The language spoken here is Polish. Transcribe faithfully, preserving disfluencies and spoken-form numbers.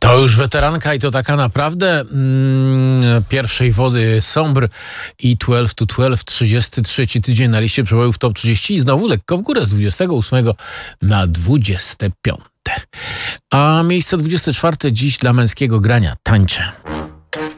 To już weteranka i to taka naprawdę mm, pierwszej wody Sombre i dwanaście to dwanaście, trzydziesty trzeci tydzień na liście przebojów Top trzydzieści i znowu lekko w górę z dwudziestego ósmego na dwudzieste piąte. A miejsce dwudzieste czwarte dziś dla męskiego grania Tańczę.